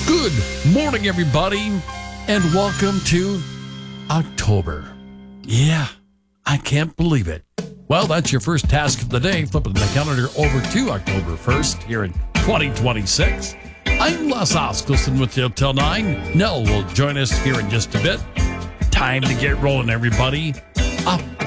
Good morning, everybody, and welcome to October. Yeah, I can't believe it. Well, that's your first task of the day, flipping the calendar over to October 1st here in 2026. I'm Les Oskelson with you till 9. Nell will join us here in just a bit. Time to get rolling, everybody. Up